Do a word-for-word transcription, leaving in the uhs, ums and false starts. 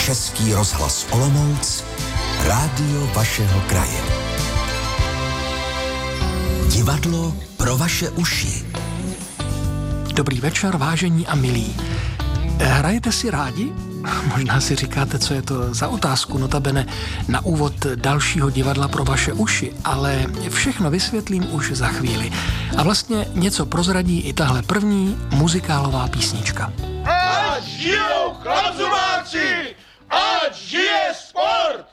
Český rozhlas Olomouc, rádio vašeho kraje. Divadlo pro vaše uši. Dobrý večer, vážení a milí. Hrajete si rádi? Možná si říkáte, co je to za otázku, notabene na úvod dalšího divadla pro vaše uši, ale všechno vysvětlím už za chvíli. A vlastně něco prozradí i tahle první muzikálová písnička. Ať žijou chlapzubáci! Ať žije sport!